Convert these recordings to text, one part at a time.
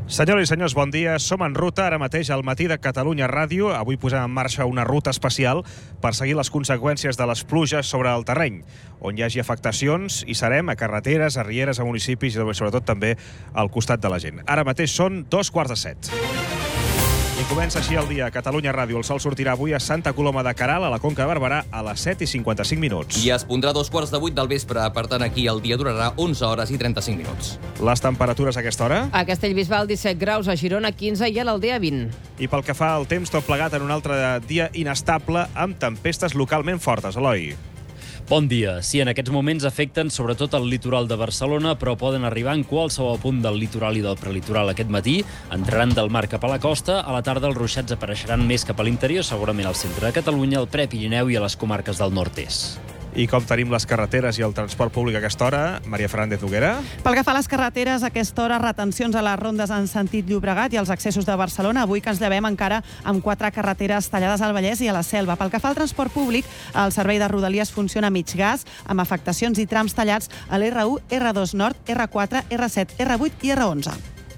Senyores i senyors, bon dia. Som en ruta, ara mateix al Matí de Catalunya Ràdio. Avui posem en marxa una ruta especial per seguir les conseqüències de les pluges sobre el terreny. On hi hagi afectacions, hi serem a carreteres, a rieres, a municipis i sobretot també al costat de la gent. Ara mateix són 2:45. I comença així el dia a Catalunya Ràdio. El sol sortirà avui a Santa Coloma de Queralt, a la Conca de Barberà, a les 7:55. I es pondrà a 2:15 del vespre. Per tant, aquí el dia durarà 11 hores i 35 minuts. Les temperatures a aquesta hora? A Castellbisbal, 17 graus, a Girona, 15 i a l'Aldea, 20. I pel que fa al temps, tot plegat en un altre dia inestable amb tempestes localment fortes. Eloi. Bon dia. Sí, en aquests moments afecten sobretot el litoral de Barcelona, però poden arribar en qualsevol punt del litoral i del prelitoral aquest matí. Entraran del mar cap a la costa. A la tarda els ruixats apareixeran més cap a l'interior, segurament al centre de Catalunya, al Prepirineu i a les comarques del nord-est. I com tenim les carreteres i el transport públic a aquesta hora? Maria Fernández Noguera. Pel que fa a les carreteres, a aquesta hora retencions a les rondes en sentit Llobregat i als accessos de Barcelona. Avui que ens llevem encara amb 4 carreteres tallades al Vallès i a la Selva. Pel que fa al transport públic, el servei de Rodalies funciona a mig gas, amb afectacions i trams tallats a l'R1, R2 Nord, R4, R7, R8 i R11.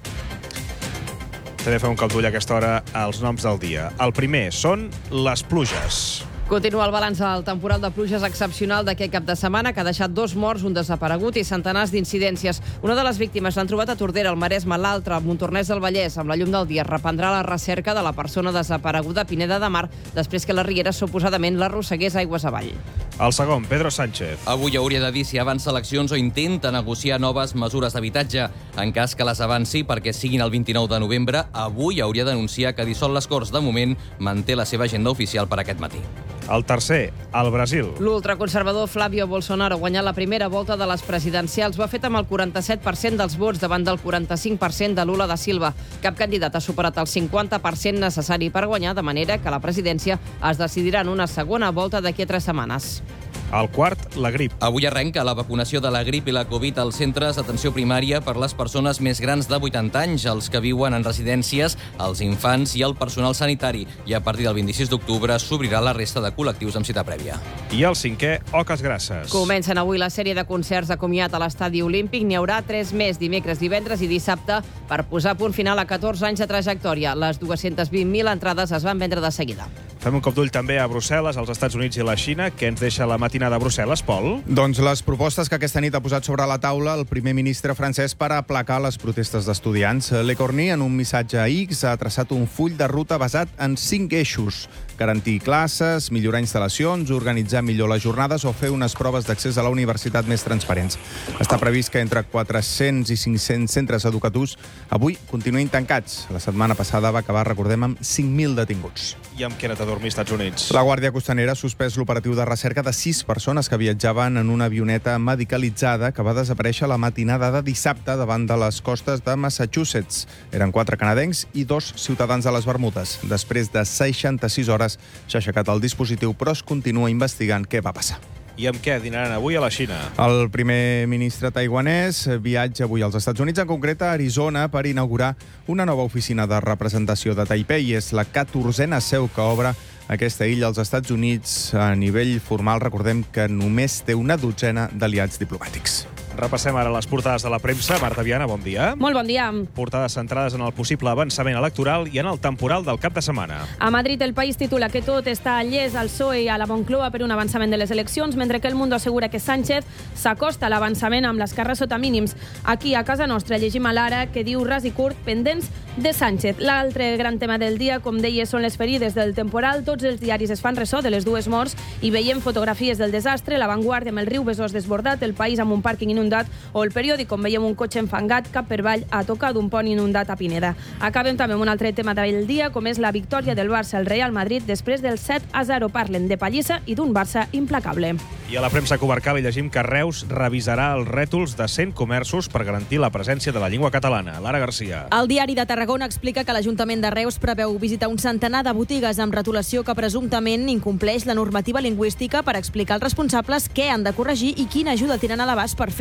També fem un cop d'ull a aquesta hora als noms del dia. El primer són les pluges. Continua el balanç del temporal de pluges excepcional d'aquest cap de setmana, que ha deixat 2 morts, un desaparegut i centenars d'incidències. Una de les víctimes l'han trobat a Tordera, al Maresme, l'altra a Montornès del Vallès. Amb la llum del dia reprendrà la recerca de la persona desapareguda a Pineda de Mar, després que la riera suposadament l'arrossegués aigües avall. El segon, Pedro Sánchez. Avui hauria de dir si avança eleccions o intenta negociar noves mesures d'habitatge. En cas que les avanci perquè siguin el 29 de novembre, avui hauria d'anunciar que dissol les Corts. De moment, manté la seva agenda oficial per aquest matí. El tercer, el Brasil. L'ultraconservador Flávio Bolsonaro ha guanyat la primera volta de les presidencials. Ho ha fet amb el 47% dels vots davant del 45% de Lula da Silva. Cap candidat ha superat el 50% necessari per guanyar, de manera que la presidència es decidirà en una segona volta d'aquí a 3 setmanes. El quart, la grip. Avui arrenca la vacunació de la grip i la Covid als centres d'atenció primària per les persones més grans de 80 anys, els que viuen en residències, els infants i el personal sanitari. I a partir del 26 d'octubre s'obrirà la resta de col·lectius amb cita prèvia. I el cinquè, Oques Grasses. Comencen avui la sèrie de concerts de comiat a l'Estadi Olímpic. N'hi haurà 3 més, dimecres, divendres i dissabte, per posar punt final a 14 anys de trajectòria. Les 220.000 entrades es van vendre de seguida. Fem un cop d'ull també a Brussel·les, als Estats Units i la Xina. Què ens deixa la matinada a Brussel·les, Pol? Doncs les propostes que aquesta nit ha posat sobre la taula el primer ministre francès per aplacar les protestes d'estudiants. Le Cornu, en un missatge a X, ha traçat un full de ruta basat en 5 eixos. Garantir classes, millorar instal·lacions, organitzar millor les jornades o fer unes proves d'accés a la universitat més transparents. Està previst que entre 400 i 500 centres educatius avui continuïn tancats. La setmana passada va acabar, recordem, amb 5.000 detinguts. I amb què ha anat a dormir als Estats Units? La Guàrdia Costanera ha suspès l'operatiu de recerca de 6 persones que viatjaven en una avioneta medicalitzada que va desaparèixer la matinada de dissabte davant de les costes de Massachusetts. Eren 4 canadencs i 2 ciutadans de les Bermudes. Després de 66 hores s'ha aixecat el dispositiu, però es continua investigant què va passar. I amb què dinaran avui a la Xina? El primer ministre taiwanès viatja avui als Estats Units, en concret a Arizona, per inaugurar una nova oficina de representació de Taipei. És la 14a seu que obre aquesta illa als Estats Units. A nivell formal, recordem que només té una dotzena d'aliats diplomàtics. Repassem ara les portades de la premsa. Marta Viana, bon dia. Molt bon dia. Portades centrades en el possible avançament electoral i en el temporal del cap de setmana. A Madrid, El País titula que tot està llest al PSOE i a la Moncloa per un avançament de les eleccions, mentre que El Mundo assegura que Sánchez s'acosta a l'avançament amb l'esquerra sota mínims. Aquí, a casa nostra, llegim a l'Ara que diu ras i curt pendents de Sánchez. L'altre gran tema del dia, com deia, són les ferides del temporal. Tots els diaris es fan ressò de les 2 morts i veiem fotografies del desastre, La Vanguardia amb el riu Besòs desbordat, El País amb un pàrquing inundat o El Periòdic, com veiem un cotxe enfangat cap per avall a tocar d'un pont inundat a Pineda. Acabem també amb un altre tema del dia, com és la victòria del Barça al Real Madrid després del 7-0. Parlen de pallissa i d'un Barça implacable. I a la premsa comarcal hi llegim que Reus revisarà els rètols de 100 comerços per garantir la presència de la llengua catalana. Lara Garcia. El diari de Tarragona explica que l'Ajuntament de Reus preveu visitar un centenar de botigues amb retolació que presumptament incompleix la normativa lingüística per explicar als responsables què han de corregir i quina ajuda tenen a l'abast per fer-ho.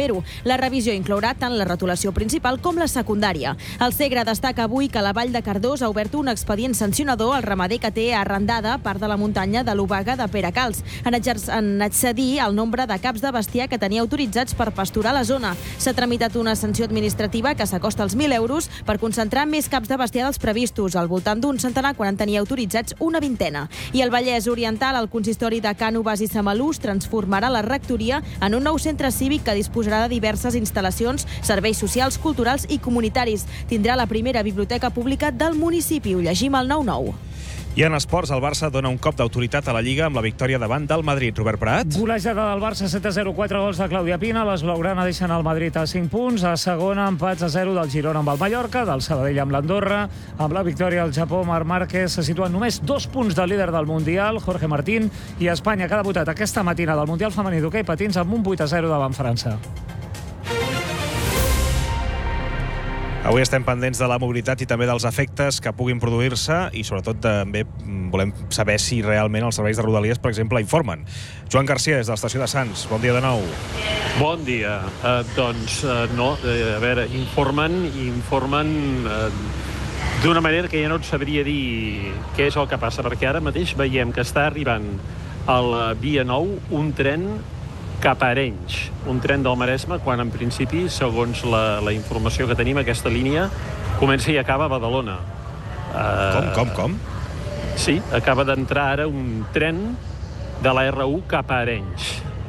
fer-ho. La revisió inclourà tant la retolació principal com la secundària. El Segre destaca avui que la Vall de Cardós ha obert un expedient sancionador al ramader que té arrendada part de la muntanya de l'Obaga de Peracalç, en excedir el nombre de caps de bestiar que tenia autoritzats per pasturar la zona. S'ha tramitat una sanció administrativa que s'acosta als 1.000 euros per concentrar més caps de bestiar dels previstos, al voltant d'un centenar quan en tenia autoritzats una vintena. I el Vallès Oriental, el consistori de Cànoves i Samalús, transformarà la rectoria en un nou centre cívic que disposarà de diverses instal·lacions, serveis socials, culturals i comunitaris. Tindrà la primera biblioteca pública del municipi. Ho llegim al 9-9. I en esports, el Barça dona un cop d'autoritat a la Lliga amb la victòria davant del Madrid. Robert Prat. Golejada del Barça 7-0, 4 gols de Clàudia Pina. Les blaugrana deixen el Madrid a 5 punts. A segona, empats a 0 del Girona amb el Mallorca, del Sabadell amb l'Andorra. Amb la victòria al Japó, Marc Márquez se situa només 2 punts del líder del Mundial, Jorge Martín, i Espanya, que ha debutat aquesta matina del Mundial femení d'hoquei patins amb un 8-0 davant França. Avui estem pendents de la mobilitat i també dels efectes que puguin produir-se i sobretot també volem saber si realment els serveis de Rodalies, per exemple, informen. Joan Garcia, des de l'estació de Sants. Bon dia de nou. Bon dia. No, a veure, informen d'una manera que ja no et sabria dir què és el que passa, perquè ara mateix veiem que està arribant a la Via 9 un tren cap a Arenys, un tren del Maresme, quan en principi, segons la informació que tenim, aquesta línia comença i acaba a Badalona. Com? Sí, acaba d'entrar ara un tren de la R1 cap a Arenys,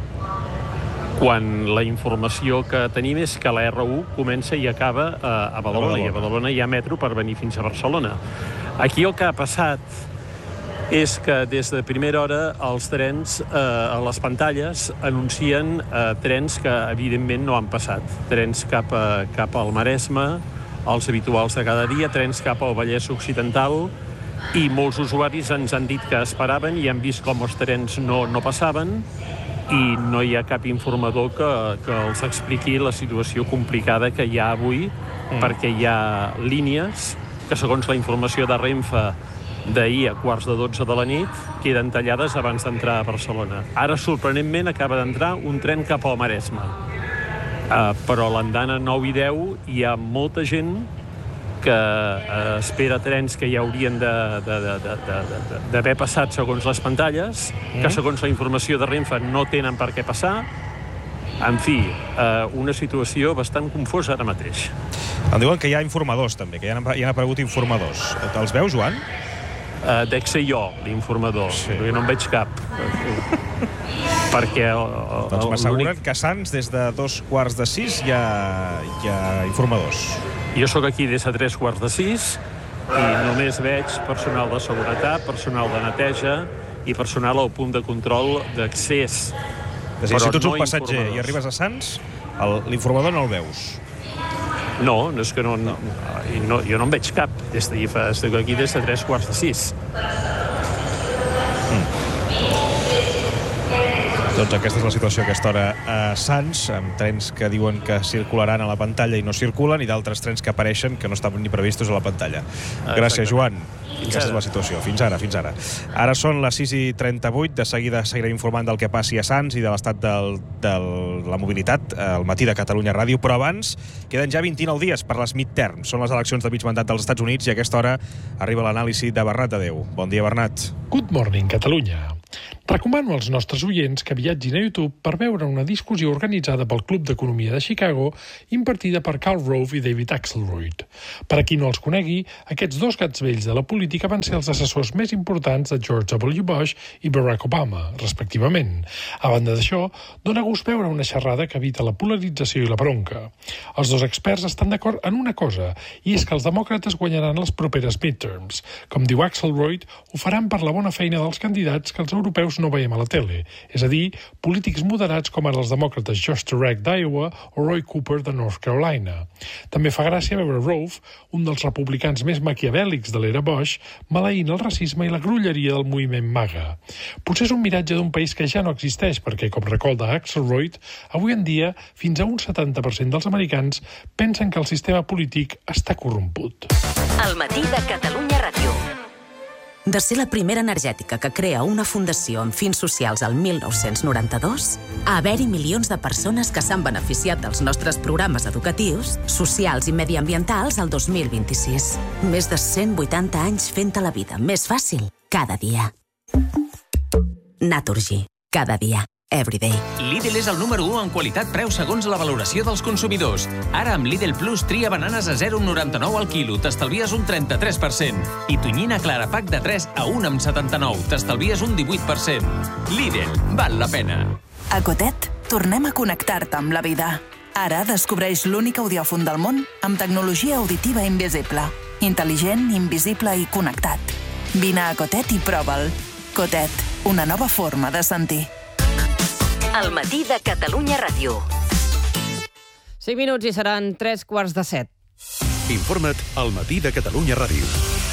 quan la informació que tenim és que la R1 comença i acaba a Badalona, i a Badalona hi ha metro per venir fins a Barcelona. Aquí el que ha passat és que des de primera hora els trens a les pantalles anuncien trens que evidentment no han passat. Trens cap al Maresme, els habituals de cada dia, trens cap al Vallès Occidental, i molts usuaris ens han dit que esperaven i han vist com els trens no passaven i no hi ha cap informador que els expliqui la situació complicada que hi ha avui, perquè hi ha línies que, segons la informació de Renfe d'ahir a 11:15 de la nit, queden tallades abans d'entrar a Barcelona. Ara, sorprenentment, acaba d'entrar un tren cap al Maresme. Però a l'andana 9 i 10 hi ha molta gent que espera trens que ja haurien d'haver passat segons les pantalles, que segons la informació de Renfe no tenen per què passar. En fi, una situació bastant confosa ara mateix. Em diuen que hi ha informadors, també, que hi han aparegut informadors. Els veus, Joan? Dec ser jo, l'informador, perquè no en veig cap. Perquè doncs m'asseguren que a Sants, des de 5:45, hi ha informadors. Jo sóc aquí des de 5:45 i només veig personal de seguretat, personal de neteja i personal al punt de control d'accés. És a dir, si tu ets un passatger i arribes a Sants, l'informador no el veus. No, és que jo no en veig cap. Estic aquí des de 5:45. Doncs aquesta és la situació a aquesta hora a Sants, amb trens que diuen que circularan a la pantalla i no circulen, i d'altres trens que apareixen que no estaven ni previstos a la pantalla. Gràcies, Joan. Aquesta és la situació. Fins ara. Ara són les 6:38. De seguida seguirem informant del que passi a Sants i de l'estat de la mobilitat al matí de Catalunya Ràdio, però abans queden ja 29 dies per les midterms. Són les eleccions de mig mandat dels Estats Units i a aquesta hora arriba l'anàlisi de Bernat Adeu. Bon dia, Bernat. Good morning, Catalunya. Recomano als nostres oients que viatgin a YouTube per veure una discussió organitzada pel Club d'Economia de Chicago impartida per Karl Rove i David Axelrod. Per a qui no els conegui, aquests dos gats vells de la política van ser els assessors més importants de George W. Bush i Barack Obama, respectivament. A banda d'això, dona gust veure una xerrada que evita la polarització i la bronca. Els dos experts estan d'acord en una cosa, i és que els demòcrates guanyaran les properes midterms. Com diu Axelrod, ho faran per la bona feina dels candidats que els europeus no veiem a la tele, és a dir, polítics moderats com ara els demòcrates Josh Turek d'Iowa o Roy Cooper de North Carolina. També fa gràcia veure Rove, un dels republicans més maquiavèlics de l'era Bush, maleint el racisme i la grolleria del moviment MAGA. Potser és un miratge d'un país que ja no existeix, perquè, com recorda Axelrod, avui en dia fins a un 70% dels americans pensen que el sistema polític està corromput. El matí de Catalunya Ràdio. De ser la primera energètica que crea una fundació amb fins socials al 1992, a haver-hi milions de persones que s'han beneficiat dels nostres programes educatius, socials i mediambientals al 2026. Més de 180 anys fent-te la vida més fàcil cada dia. Naturgy. Cada dia. Everyday. Lidl és el número 1 en qualitat preu segons la valoració dels consumidors. Ara amb Lidl Plus tria bananes a 0,99 al quilo, t'estalvies un 33%. I tonyina clara pack de 3 a 1,79, t'estalvies un 18%. Lidl, val la pena. A Cotet, tornem a connectar-te amb la vida. Ara descobreix l'únic audiòfon del món amb tecnologia auditiva invisible. Intel·ligent, invisible i connectat. Vine a Cotet i prova'l. Cotet, una nova forma de sentir. El matí de Catalunya Ràdio. 5 minuts i seran 3:15. Informa't al matí de Catalunya Ràdio.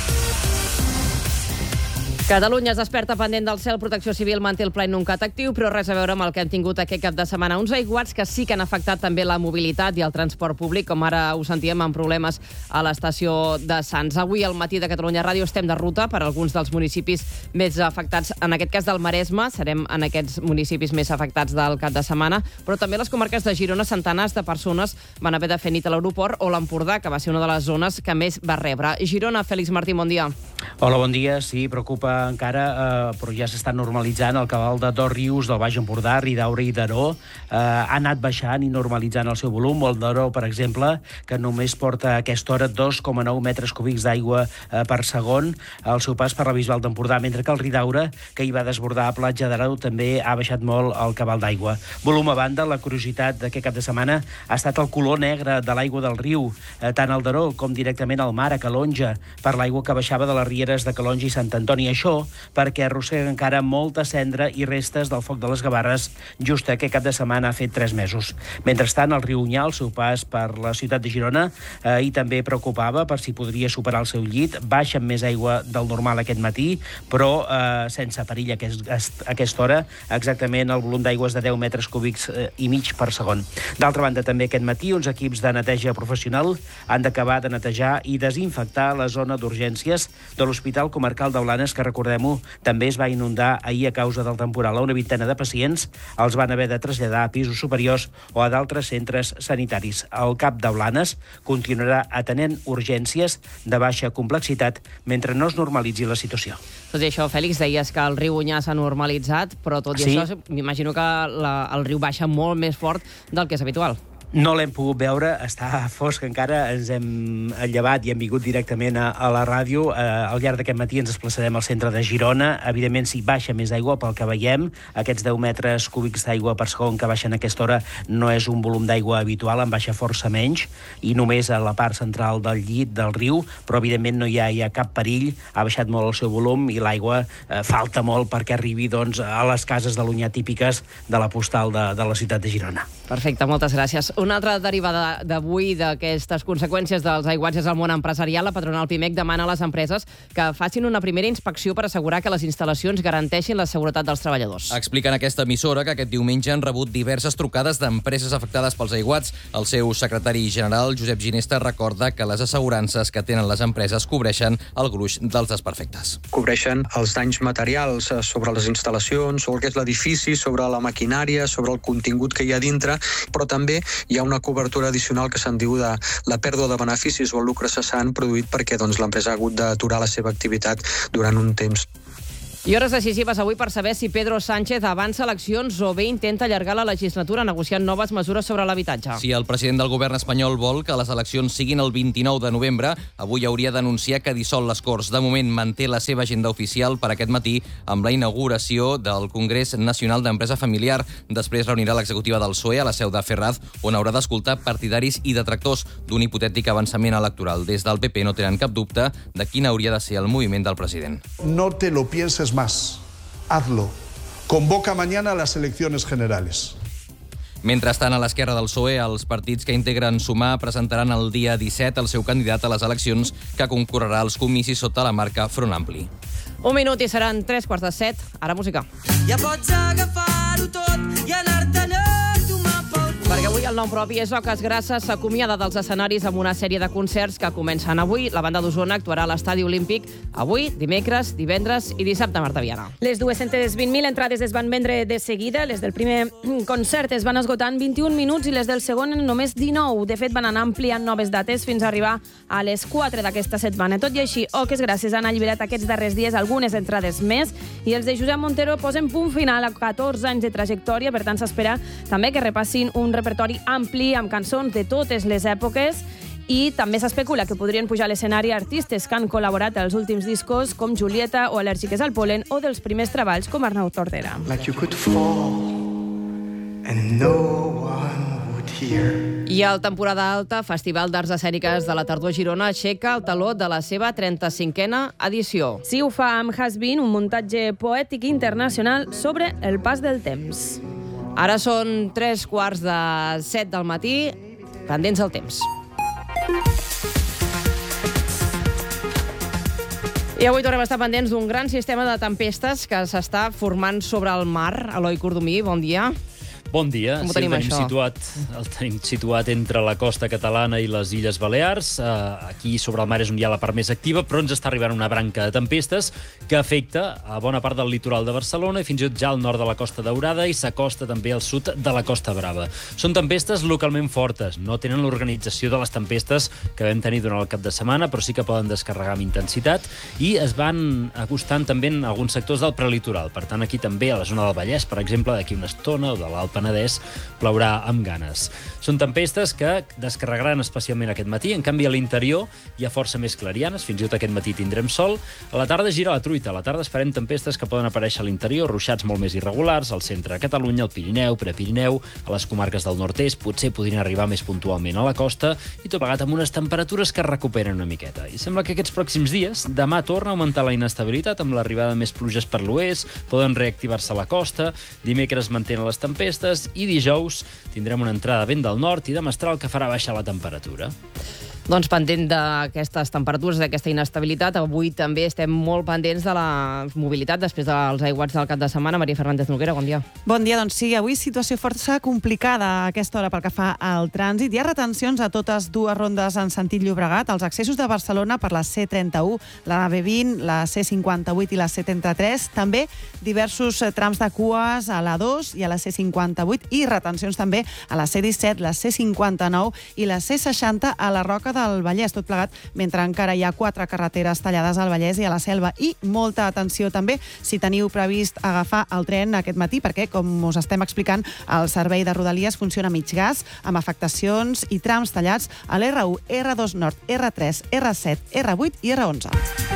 Catalunya es desperta pendent del cel. Protecció Civil manté el Pla Inuncat actiu, però res a veure amb el que hem tingut aquest cap de setmana. Uns aiguats que sí que han afectat també la mobilitat i el transport públic, com ara ho sentíem amb problemes a l'estació de Sants. Avui al matí de Catalunya Ràdio estem de ruta per alguns dels municipis més afectats, en aquest cas del Maresme. Serem en aquests municipis més afectats del cap de setmana, però també les comarques de Girona. Centenars de persones van haver de fer nit a l'aeroport, o l'Empordà, que va ser una de les zones que més va rebre. Girona, Fèlix Martí, bon dia. Hola, bon dia. Sí, preocupa encara, però ja s'està normalitzant el cabal de dos rius del Baix Empordà, Ridaura i Daró. Ha anat baixant i normalitzant el seu volum. El Daró, per exemple, que només porta a aquesta hora 2,9 metres cúbics d'aigua per segon al seu pas per la Bisbal d'Empordà, mentre que el Ridaura, que hi va desbordar a Platja d'Arau, també ha baixat molt el cabal d'aigua. Volum a banda, la curiositat d'aquest cap de setmana ha estat el color negre de l'aigua del riu, tant al Daró com directament al mar, a Calonja, per l'aigua que baixava de les rieres de Calonja i Sant Antoni. Això perquè arrossega encara molta cendra i restes del foc de les Gavarres just aquest cap de setmana ha fet 3 mesos. Mentrestant, el riu Onyar, al seu pas per la ciutat de Girona, i també preocupava per si podria superar el seu llit. Baixa amb més aigua del normal aquest matí, però sense perill a aquesta hora. Exactament el volum d'aigua és de 10 metres cúbics i mig per segon. D'altra banda, també aquest matí, uns equips de neteja professional han d'acabar de netejar i desinfectar la zona d'urgències de l'Hospital Comarcal de Blanes, que, recordem-ho, també es va inundar ahir a causa del temporal. A una vintena de pacients els van haver de traslladar a pisos superiors o a d'altres centres sanitaris. El CAP de Blanes continuarà atenent urgències de baixa complexitat mentre no es normalitzi la situació. Tot i això, Fèlix, deies que el riu Onyar s'ha normalitzat, però tot i això m'imagino que el riu baixa molt més fort del que és habitual. No l'hem pogut veure, està fosc encara, ens hem llevat i hem vingut directament a la ràdio. Al llarg d'aquest matí ens desplaçarem al centre de Girona. Evidentment, si baixa més aigua, pel que veiem, aquests 10 metres cúbics d'aigua per segon que baixen a aquesta hora no és un volum d'aigua habitual, en baixa força menys, i només a la part central del llit del riu, però evidentment no hi ha cap perill, ha baixat molt el seu volum i l'aigua falta molt perquè arribi a les cases de l'Onyar típiques de la postal de la ciutat de Girona. Perfecte, moltes gràcies. Una altra derivada d'avui d'aquestes conseqüències dels aiguats és el món empresarial. La patronal PIMEC demana a les empreses que facin una primera inspecció per assegurar que les instal·lacions garanteixin la seguretat dels treballadors. Expliquen a aquesta emissora que aquest diumenge han rebut diverses trucades d'empreses afectades pels aiguats. El seu secretari general, Josep Ginesta, recorda que les assegurances que tenen les empreses cobreixen el gruix dels desperfectes. Cobreixen els danys materials sobre les instal·lacions, sobre el que és l'edifici, sobre la maquinària, sobre el contingut que hi ha dintre, però també hi ha una cobertura addicional que se'n diu de la pèrdua de beneficis o el lucre cessant produït perquè l'empresa ha hagut d'aturar la seva activitat durant un temps. I hores decisives avui per saber si Pedro Sánchez avança eleccions o bé intenta allargar la legislatura negociant noves mesures sobre l'habitatge. Si el president del govern espanyol vol que les eleccions siguin el 29 de novembre, avui hauria d'anunciar que dissol les Corts. De moment manté la seva agenda oficial per aquest matí amb la inauguració del Congrés Nacional d'Empresa Familiar. Després reunirà l'executiva del PSOE a la seu de Ferraz, on haurà d'escoltar partidaris i detractors d'un hipotètic avançament electoral. Des del PP no tenen cap dubte de quin hauria de ser el moviment del president. No te lo pienses más. Hazlo. Convoca mañana las elecciones generales. Mentrestant, a l'esquerra del PSOE, els partits que integren Sumar presentaran el dia 17 el seu candidat a les eleccions que concorrerà als comicis sota la marca Front Ampli. 1 minut i seran 3:15. Ara música. Ja pots agafar-ho tot i anar-te allà a tomar pel cul. Perquè avui el nom propi és Oques Grasses s'acomiada dels escenaris amb una sèrie de concerts que comencen avui. La banda d'Osona actuarà a l'Estadi Olímpic avui, dimecres, divendres i dissabte, Marta Viana. Les 220.000 entrades es van vendre de seguida. Les del primer concert es van esgotar en 21 minuts i les del segon en només 19. De fet, van anar ampliant noves dates fins a arribar a les 4 d'aquesta setmana. Tot i així, Oques Grasses han alliberat aquests darrers dies algunes entrades més i els de Josep Montero posen punt final a 14 anys de trajectòria. Per tant, s'espera també que repassin un repertori ampli amb cançons de totes les èpoques i també s'especula que podrien pujar a l'escenari artistes que han col·laborat als últims discos com Julieta o Al·lèrgiques al pol·len o dels primers treballs com Arnau Tordera. Like you could fall and no one would hear. I el Temporada Alta, Festival d'Arts Escèniques de la Tardor Girona, aixeca el taló de la seva 35a edició. Sí, ho fa amb Has Been, un muntatge poètic internacional sobre el pas del temps. Ara són 3:15 del matí, pendents del temps. I avui tornem a estar pendents d'un gran sistema de tempestes que s'està formant sobre el mar. Eloi Cordomí, bon dia. Bon dia. Com ho tenim, això? El tenim situat entre la costa catalana i les Illes Balears. Aquí sobre el mar és on hi ha la part més activa, però ens està arribant una branca de tempestes que afecta a bona part del litoral de Barcelona i fins i tot ja al nord de la Costa Daurada i s'acosta també al sud de la Costa Brava. Són tempestes localment fortes, no tenen l'organització de les tempestes que vam tenir durant el cap de setmana, però sí que poden descarregar amb intensitat i es van acostant també en alguns sectors del prelitoral. Per tant, aquí també a la zona del Vallès, per exemple, d'aquí una estona, o de l'Alt Penedès, plourà amb ganes. Són tempestes que descarregaran especialment aquest matí. En canvi, a l'interior hi ha força més clarianes. Fins i tot aquest matí tindrem sol. A la tarda gira la truita. A la tarda esperem tempestes que poden aparèixer a l'interior, ruixats molt més irregulars, al centre de Catalunya, al Pirineu, Prepirineu, a les comarques del nord-est, potser podrien arribar més puntualment a la costa, i tot plegat amb unes temperatures que es recuperen una miqueta. I sembla que aquests pròxims dies, demà torna a augmentar la inestabilitat amb l'arribada de més pluges per l'oest, poden reactivar-se a la costa, dimecres mantenen les tempestes i dijous tindrem una entrada de vent del nord i de mestral que farà baixar la temperatura. Doncs pendent d'aquestes temperatures, d'aquesta inestabilitat, avui també estem molt pendents de la mobilitat després dels aiguats del cap de setmana. Maria Fernández Noguera, bon dia. Bon dia, doncs sí, avui situació força complicada a aquesta hora pel que fa al trànsit. Hi ha retencions a totes dues rondes en sentit Llobregat, els accessos de Barcelona per la C31, la B20, la C58 i la C33, també diversos trams de cues a la 2 i a la C58 i retencions també a la C17, la C59 i la C60 a la Roca del Vallès, tot plegat, mentre encara hi ha 4 carreteres tallades al Vallès i a la Selva. I molta atenció també si teniu previst agafar el tren aquest matí, perquè, com us estem explicant, el servei de Rodalies funciona a mig gas, amb afectacions i trams tallats a l'R1, R2 Nord, R3, R7, R8 i R11.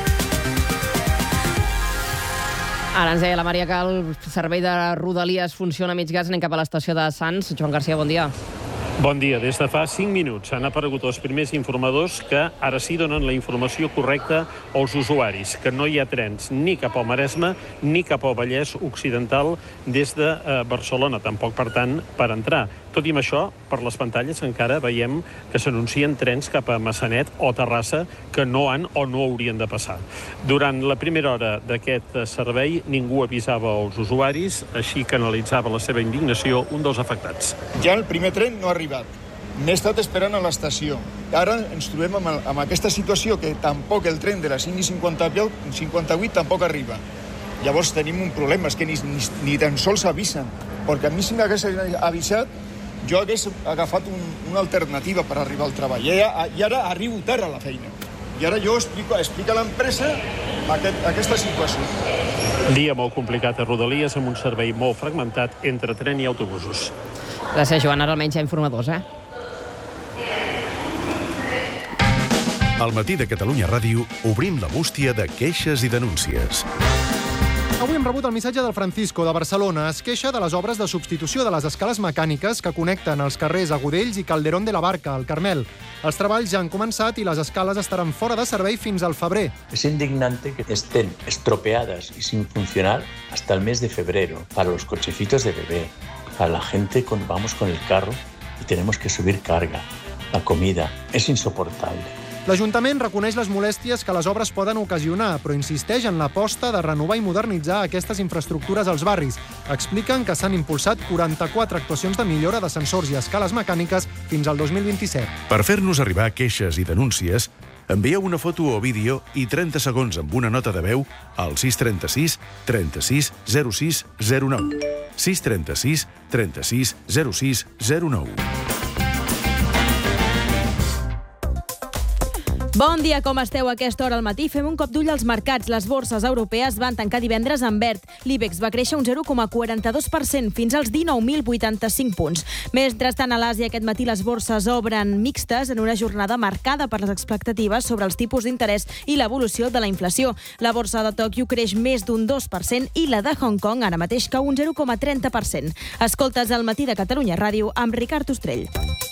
Ara ens deia la Maria que el servei de Rodalies funciona a mig gas. Anem cap a l'estació de Sants. Joan Garcia, bon dia. Bon dia. Des de fa 5 minuts han aparegut els primers informadors que ara sí donen la informació correcta als usuaris, que no hi ha trens ni cap al Maresme ni cap al Vallès Occidental des de Barcelona, tampoc, per tant, per entrar. Tot i amb això, per les pantalles encara veiem que s'anuncien trens cap a Massanet o Terrassa que no han o no haurien de passar. Durant la primera hora d'aquest servei ningú avisava als usuaris, així que analitzava la seva indignació un dels afectats. Ja el primer tren no ha arribat. M'he estat esperant a l'estació. Ara ens trobem amb aquesta situació que tampoc el tren de la 5:58 tampoc arriba. Llavors tenim un problema, és que ni tan sols avisen. Perquè a mi si m'hagués avisat, jo hagués agafat una alternativa per arribar al treball. I ara arribo tard a la feina. I ara jo explico a l'empresa aquesta situació. Dia molt complicat a Rodalies, amb un servei molt fragmentat entre tren i autobusos. Gràcies, Joan. Ara almenys hi ha informadors, Al matí de Catalunya Ràdio obrim la bústia de queixes i denúncies. Avui hem rebut el missatge del Francisco, de Barcelona. Es queixa de les obres de substitució de les escales mecàniques que connecten els carrers Agudells i Calderón de la Barca, al Carmel. Els treballs ja han començat i les escales estaran fora de servei fins al febrer. Es indignante que estén estropeadas y sin funcionar hasta el mes de febrero para los cochecitos de bebé, para la gente vamos con el carro y tenemos que subir carga, la comida. Es insoportable. L'Ajuntament reconeix les molèsties que les obres poden ocasionar, però insisteix en l'aposta de renovar i modernitzar aquestes infraestructures als barris. Expliquen que s'han impulsat 44 actuacions de millora d'ascensors i escales mecàniques fins al 2027. Per fer-nos arribar queixes i denúncies, envieu una foto o vídeo i 30 segons amb una nota de veu al 636 36 06 09. 636 36 06 09. Bon dia, com esteu a aquesta hora al matí? Fem un cop d'ull als mercats. Les borses europees van tancar divendres en verd. L'IBEX va créixer un 0,42% fins als 19.085 punts. Mentrestant, a l'Àsia aquest matí les borses obren mixtes en una jornada marcada per les expectatives sobre els tipus d'interès i l'evolució de la inflació. La borsa de Tòquio creix més d'un 2% i la de Hong Kong ara mateix cau un 0,30%. Escoltes el matí de Catalunya Ràdio amb Ricard Ostrell.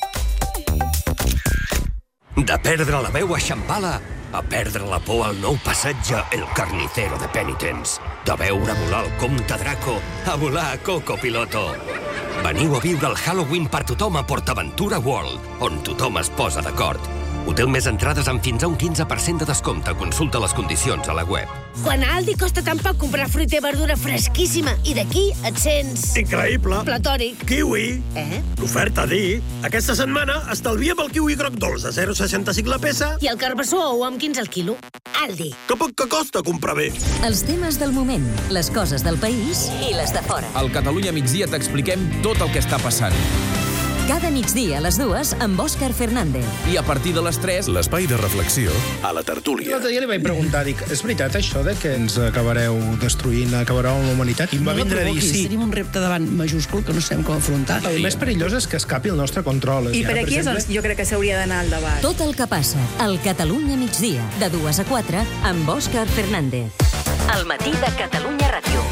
De perdre la veu a Shambhala a perdre la por al nou passatge El Carnicero de Penitents. De veure volar el comte Draco a volar a Coco Piloto. Veniu a viure el Halloween per tothom a PortAventura World, on tothom es posa d'acord. Hotel més entrades amb fins a un 15% de descompte. Consulta les condicions a la web. Quan a Aldi costa tan poc comprar fruita i verdura fresquíssima i d'aquí et sents... Increïble! Platònic. Kiwi! L'oferta dir. Aquesta setmana estalvia pel kiwi groc dolç de 0,65 la peça. I el carbassó ou amb 15 al quilo. Aldi. Que poc que costa comprar bé. Els temes del moment, les coses del país i les de fora. Al Catalunya Migdia t'expliquem tot el que està passant. Cada migdia a les 2 amb Òscar Fernández. I a partir de les 3... L'espai de reflexió a la tertúlia. L'altre dia li vaig preguntar, dic, és veritat això de que ens acabareu destruint, acabareu amb la humanitat? I em va vindre a dir sí. Tenim un repte davant majúscul que no sabem com afrontar. El més perillós és que escapi el nostre control. I per aquí és on jo crec que s'hauria d'anar al debat. Tot el que passa al Catalunya Migdia, de 2 a 4, amb Òscar Fernández. Al matí de Catalunya Ràdio.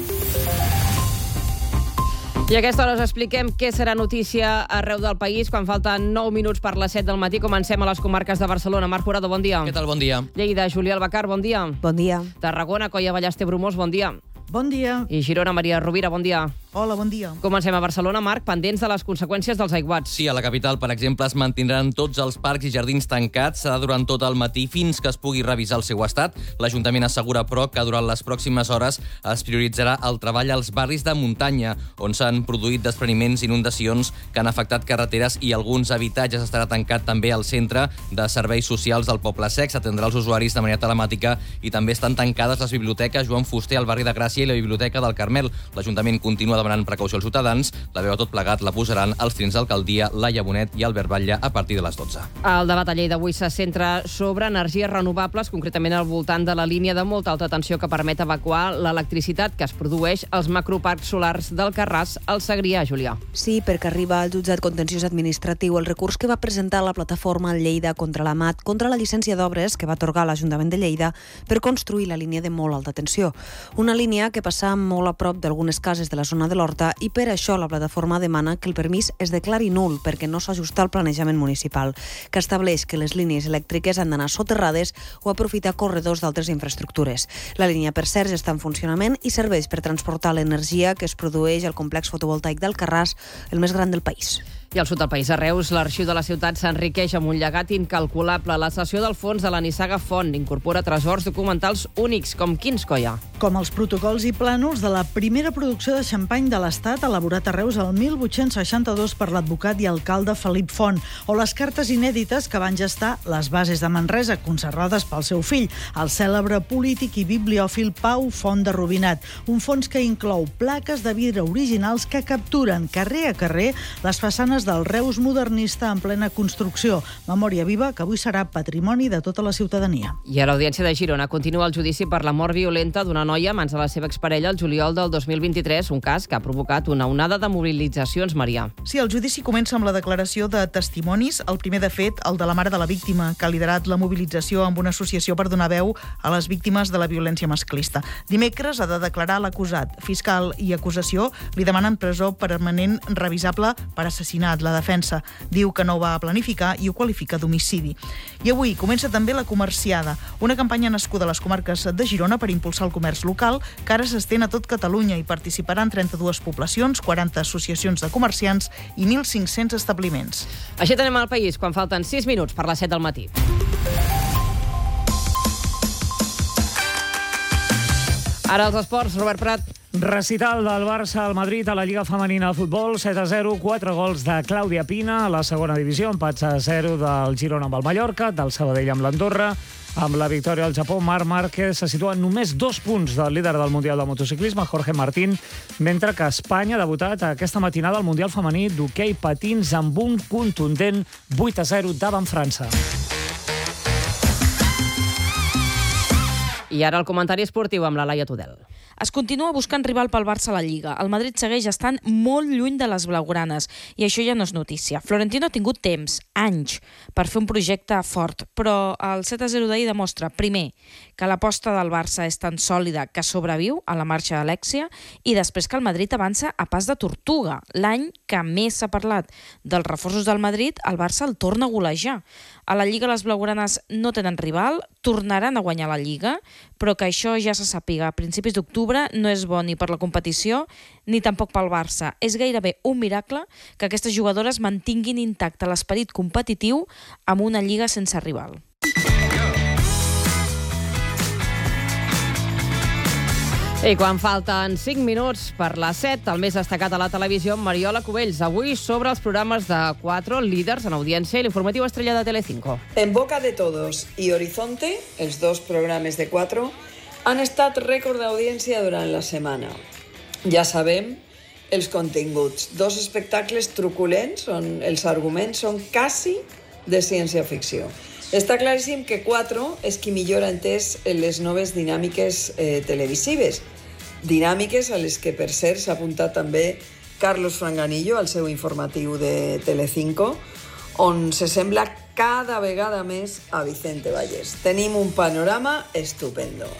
I a aquesta hora us expliquem què serà notícia arreu del país. Quan falten 9 minuts per les 7 del matí, comencem a les comarques de Barcelona. Marc Jurado, bon dia. Què tal, bon dia. Lleida, Julià Albacar, bon dia. Bon dia. Tarragona, Coia Ballester Brumós, bon dia. Bon dia. I Girona, Maria Rovira, bon dia. Hola, bon dia. Comencem a Barcelona, Marc, pendents de les conseqüències dels aiguats. Sí, a la capital, per exemple, es mantindran tots els parcs i jardins tancats. Serà durant tot el matí fins que es pugui revisar el seu estat. L'Ajuntament assegura, però, que durant les pròximes hores es prioritzarà el treball als barris de muntanya, on s'han produït despreniments i inundacions que han afectat carreteres i alguns habitatges. Estarà tancat també el centre de serveis socials del Poble Sec. S'atendrà els usuaris de manera telemàtica i també estan tancades les biblioteques Joan Fuster al barri de Gràcia i la Biblioteca del Carmel. L'Ajuntament continua demanant precaució als ciutadans. La veu a tot plegat la posaran els trens d'alcaldia, Laia Bonet i Albert Batlle a partir de les 12. El debat a Lleida avui se centra sobre energies renovables, concretament al voltant de la línia de molta alta tensió que permet evacuar l'electricitat que es produeix als macroparcs solars del Carràs al Segrià, Julià. Sí, perquè arriba al jutjat contenciós administratiu el recurs que va presentar la plataforma Lleida contra la MAT contra la llicència d'obres que va atorgar l'Ajuntament de Lleida per construir la línia de molt alta tensió. Una línia que passa molt a prop d'algunes cases de la zona de l'Horta i per això la plataforma demana que el permís es declari nul perquè no s'ajusta al planejament municipal, que estableix que les línies elèctriques han d'anar soterrades o aprofitar corredors d'altres infraestructures. La línia, per cert, està en funcionament i serveix per transportar l'energia que es produeix al complex fotovoltaic del Carràs, el més gran del país. I al sud del país, a Reus, l'arxiu de la ciutat s'enriqueix amb un llegat incalculable. La cessió del fons de la Nissaga Font incorpora tresors documentals únics, com quins, Coia? Com els protocols i plànols de la primera producció de xampany de l'Estat elaborat a Reus el 1862 per l'advocat i alcalde Felip Font, o les cartes inèdites que van gestar les bases de Manresa, conservades pel seu fill, el cèlebre polític i bibliòfil Pau Font de Rubinat. Un fons que inclou plaques de vidre originals que capturen carrer a carrer les façanes del Reus modernista en plena construcció. Memòria viva que avui serà patrimoni de tota la ciutadania. I a l'Audiència de Girona continua el judici per la mort violenta d'una noia a mans de la seva exparella el juliol del 2023, un cas que ha provocat una onada de mobilitzacions, Maria. Sí, el judici comença amb la declaració de testimonis, el primer de fet, el de la mare de la víctima, que ha liderat la mobilització amb una associació per donar veu a les víctimes de la violència masclista. Dimecres ha de declarar l'acusat. Fiscal i acusació li demanen presó permanent revisable per assassinat. assassinat. La defensa diu que no ho va planificar i ho qualifica d'homicidi. I avui comença també la Comerciada, una campanya nascuda a les comarques de Girona per impulsar el comerç local, que ara s'estén a tot Catalunya i participaran 32 poblacions, 40 associacions de comerciants i 1.500 establiments. Així tenem el país quan falten 6 minuts per les 7 del matí. Ara els esports, Robert Prat. Recital del Barça al Madrid a la Lliga Femenina de Futbol, 7-0, 4 gols de Clàudia Pina a la segona divisió, empats a 0 del Girona amb el Mallorca, del Sabadell amb l'Andorra. Amb la victòria al Japó, Marc Márquez se situa només 2 punts del líder del Mundial de Motociclisme, Jorge Martín, mentre que Espanya ha debutat aquesta matinada al Mundial Femení d'hoquei patins amb un contundent 8-0 davant França. I ara el comentari esportiu amb la Laia Tudel. Es continua buscant rival pel Barça a la Lliga. El Madrid segueix estant molt lluny de les blaugranes i això ja no és notícia. Florentino ha tingut temps, anys, per fer un projecte fort, però el 7-0 d'ahir demostra, primer, que l'aposta del Barça és tan sòlida que sobreviu a la marxa d'Alexia i després que el Madrid avança a pas de tortuga. L'any que més s'ha parlat dels reforços del Madrid, el Barça el torna a golejar. A la Lliga les blaugranes no tenen rival, tornaran a guanyar la Lliga, però que això ja se sàpiga a principis d'octubre no és bo ni per la competició ni tampoc pel Barça. És gairebé un miracle que aquestes jugadores mantinguin intacte l'esperit competitiu amb una Lliga sense rival. I quan falten 5 minuts per les 7, el més destacat a la televisió, Mariola Cubells. Avui sobre els programes de 4 líders en audiència i l'informatiu estrella de Telecinco. En boca de todos i Horizonte, els 2 programes de 4, han estat rècord d'audiència durant la setmana. Ja sabem els continguts. 2 espectacles truculents on els arguments són quasi de ciència-ficció. Està claríssim que 4 és qui millor ha entès les noves dinàmiques televisives. Dinàmiques a les que, per cert, s'ha apuntat també Carlos Franganillo al seu informatiu de Telecinco, on se sembla cada vegada més a Vicente Vallès. Tenim un panorama estupendo.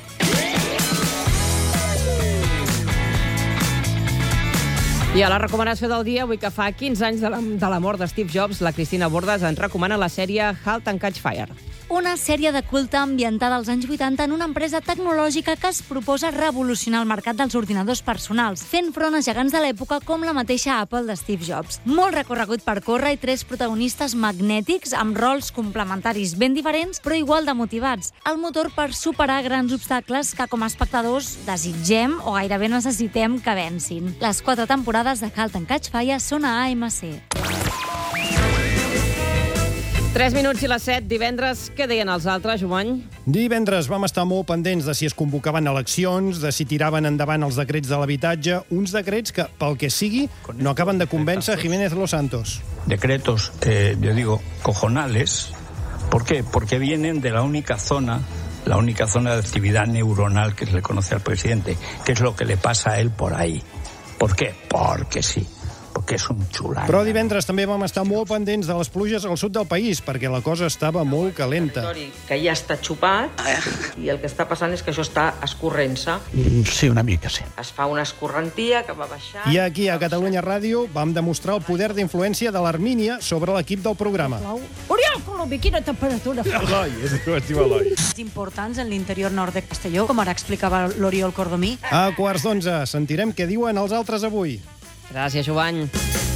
I a la recomanació del dia, avui que fa 15 anys de la mort de Steve Jobs, la Cristina Bordes ens recomana la sèrie Halt and Catch Fire. Una sèrie de culte ambientada als anys 80 en una empresa tecnològica que es proposa revolucionar el mercat dels ordinadors personals, fent front a gegants de l'època com la mateixa Apple de Steve Jobs. Molt recorregut per córrer i 3 protagonistes magnètics amb rols complementaris ben diferents però igual de motivats. El motor per superar grans obstacles que com a espectadors desitgem o gairebé necessitem que vencin. Les 4 temporades de Halt and Catch Fire són a AMC. 3 minuts i les 7, divendres, què deien els altres, Jumany? Divendres vam estar molt pendents de si es convocaven eleccions, de si tiraven endavant els decrets de l'habitatge, uns decrets que, pel que sigui, no acaben de convèncer Jiménez Los Santos. Decretos, yo digo, cojonales. ¿Por qué? Porque vienen de la única zona de actividad neuronal que se le conoce al presidente, que es lo que le pasa a él por ahí. ¿Por qué? Porque sí. Perquè és un xulany. Però divendres també vam estar molt pendents de les pluges al sud del país, perquè la cosa estava molt calenta. Que ja està xupat, i el que està passant és que això està escorrent-se. Sí, una mica, sí. Es fa una escorrentia que va baixar... I aquí, a Catalunya Ràdio, vam demostrar el poder d'influència de l'Armínia sobre l'equip del programa. Oriol Colomi, quina temperatura fa? Eloi, és que es diu Eloi. Importants en l'interior nord de Castelló, com ara explicava l'Oriol Cordomí. A 11:15 sentirem què diuen els altres avui. Gràcies, Jovany.